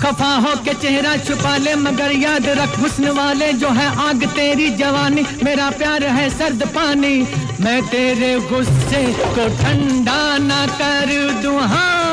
खफा हो के चेहरा छुपा ले मगर याद रख हुस्न वाले जो है आग तेरी जवानी मेरा प्यार है सर्द पानी मैं तेरे गुस्से को ठंडा ना कर दूं हाँ